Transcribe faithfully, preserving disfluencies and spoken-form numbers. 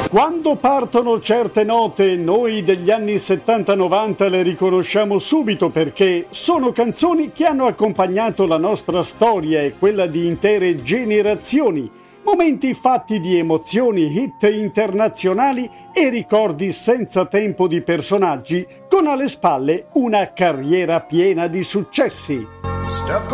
Quando partono certe note, noi degli anni settanta novanta le riconosciamo subito perché sono canzoni che hanno accompagnato la nostra storia e quella di intere generazioni. Momenti fatti di emozioni, hit internazionali e ricordi senza tempo di personaggi con alle spalle una carriera piena di successi.